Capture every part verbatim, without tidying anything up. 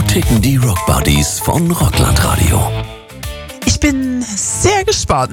ticken die Rock Buddies von Rockland Radio. Ich bin sehr gespannt,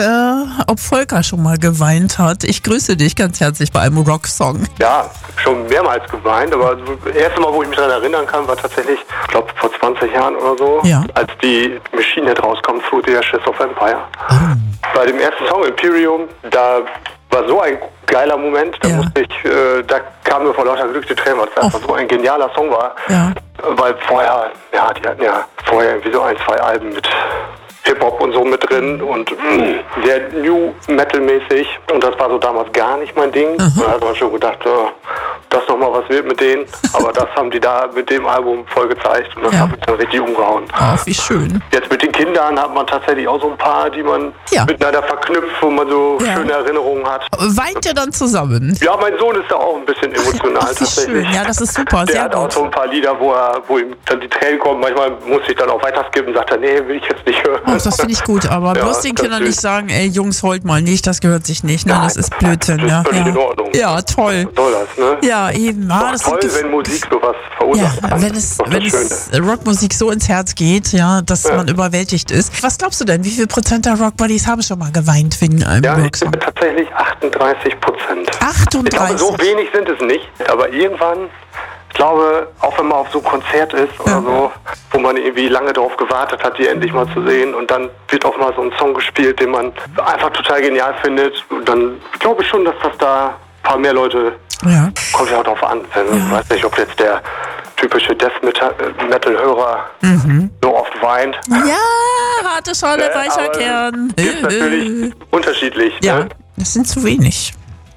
äh, ob Volker schon mal geweint hat. Ich grüße dich ganz herzlich bei einem Rocksong. Ja, schon mehrmals geweint, aber das erste Mal, wo ich mich daran erinnern kann, war tatsächlich, ich glaube, vor zwanzig Jahren oder so, ja. als die Machine Head rauskam, Through the Ashes of Empire. Oh. Bei dem ersten Song, Imperium, da war so ein geiler Moment, da ja. musste ich, äh, da kam mir vor lauter Glück die Tränen, weil es einfach so ein genialer Song war. Ja. Weil vorher, ja, die hatten ja vorher irgendwie so ein, zwei Alben mit Hip-Hop und so mit drin und mh, sehr New Metal-mäßig und das war so damals gar nicht mein Ding. Mhm. Da hat man schon gedacht, oh, das nochmal was wird mit denen, aber das haben die da mit dem Album voll gezeigt und das ja. hat mich dann richtig umgehauen. Oh, wie schön. Jetzt mit den Kindern hat man tatsächlich auch so ein paar, die man ja. miteinander verknüpft, wo man so ja. schöne Erinnerungen hat. Weint ihr dann zusammen? Ja, mein Sohn ist da auch ein bisschen emotional. Ach, wie tatsächlich. Schön. Ja, das ist super, Der sehr hat gut. auch so ein paar Lieder, wo er, wo ihm dann die Tränen kommen. Manchmal muss ich dann auch weiter skippen, sagt er, nee, will ich jetzt nicht hören. Oh, das finde ich gut, aber ja, bloß den Kindern nicht sagen, ey Jungs, heult mal nicht, das gehört sich nicht, ne? Nein, Das ist Blödsinn, das ist ja. völlig Ja. in Ordnung. Ja, toll. Soll das, ne? Ja, eben. Ah, das toll, ist wenn Musik sowas verursacht. ja, wenn es, wenn es Rockmusik so ins Herz geht, ja, dass ja. man überwältigt ist. Was glaubst du denn, wie viel Prozent der Rockbuddies haben schon mal geweint wegen einem ja, Rocksong? Ja, tatsächlich achtunddreißig Prozent. achtunddreißig? Ich glaube, so wenig sind es nicht, aber irgendwann, ich glaube, auch wenn man auf so einem Konzert ist oder ja. so, wo man irgendwie lange darauf gewartet hat, die endlich mal zu sehen und dann wird auch mal so ein Song gespielt, den man einfach total genial findet und dann glaube ich schon, dass das da ein paar mehr Leute, ja. kommt ja auch drauf an. Ich ja. weiß nicht, ob jetzt der typische Death-Metal-Hörer mhm. so oft weint. Ja, harte Schale, äh, weicher Kern. Ist natürlich unterschiedlich. Ja, ne? das sind zu wenig.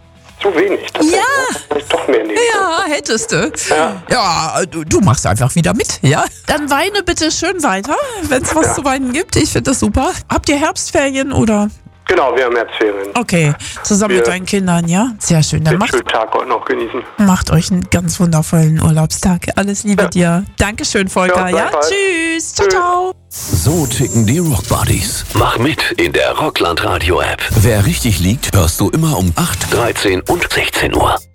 Zu wenig. Ja. Ich doch mehr nehmen. Ja, hättest du. Ja, ja du, du machst einfach wieder mit, ja? Dann weine bitte schön weiter, wenn es was ja. zu weinen gibt. Ich finde das super. Habt ihr Herbstferien oder? Genau, wir haben Herbstferien. Okay, zusammen wir mit deinen Kindern, ja? Sehr schön. Dann den macht, schönen Tag heute noch genießen. Macht euch einen ganz wundervollen Urlaubstag. Alles Liebe ja. dir. Dankeschön, Volker. Ja, ja? Tschüss. Ciao, ciao. So ticken die Rock Buddies. Mach mit in der Rockland Radio App. Wer richtig liegt, hörst du immer um acht, dreizehn und sechzehn Uhr.